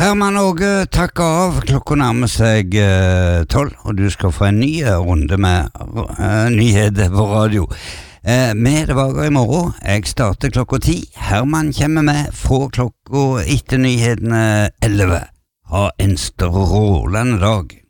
Herman Åge takker av. Klokka nærmer seg 12, og du skal få en ny runde med nyheter på radio. Vi er tilbake i morgen. Jeg starter klokka 10. Herman kommer med fra klokka etter nyhetene 11. Ha en strålende dag.